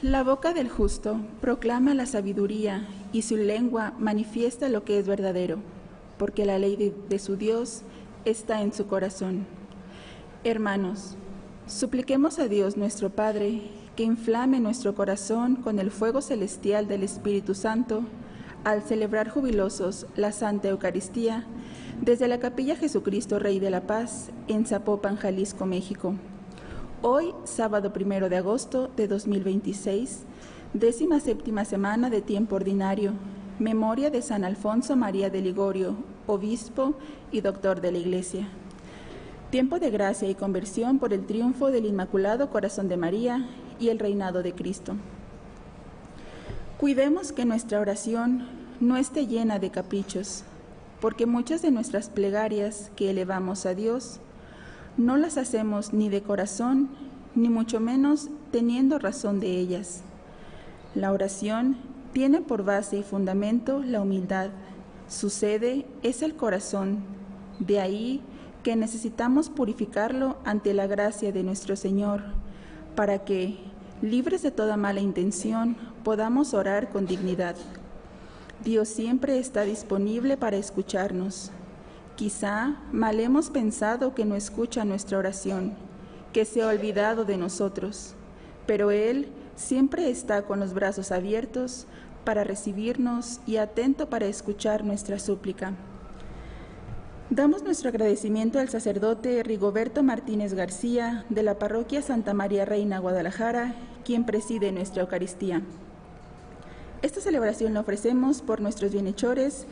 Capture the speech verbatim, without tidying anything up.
La boca del justo proclama la sabiduría y su lengua manifiesta lo que es verdadero, porque la ley de, de su Dios está en su corazón. Hermanos, supliquemos a Dios nuestro Padre que inflame nuestro corazón con el fuego celestial del Espíritu Santo al celebrar jubilosos la Santa Eucaristía desde la Capilla Jesucristo Rey de la Paz en Zapopan, Jalisco, México. Hoy, sábado primero de agosto de dos mil veintiséis, décima séptima semana de tiempo ordinario, memoria de San Alfonso María de Ligorio, obispo y doctor de la Iglesia. Tiempo de gracia y conversión por el triunfo del Inmaculado Corazón de María y el reinado de Cristo. Cuidemos que nuestra oración no esté llena de caprichos, porque muchas de nuestras plegarias que elevamos a Dios no las hacemos ni de corazón, ni mucho menos teniendo razón de ellas. La oración tiene por base y fundamento la humildad. Su sede es el corazón. De ahí que necesitamos purificarlo ante la gracia de nuestro Señor, para que, libres de toda mala intención, podamos orar con dignidad. Dios siempre está disponible para escucharnos. Quizá mal hemos pensado que no escucha nuestra oración, que se ha olvidado de nosotros, pero Él siempre está con los brazos abiertos para recibirnos y atento para escuchar nuestra súplica. Damos nuestro agradecimiento al sacerdote Rigoberto Martínez García de la Parroquia Santa María Reina, Guadalajara, quien preside nuestra Eucaristía. Esta celebración la ofrecemos por nuestros bienhechores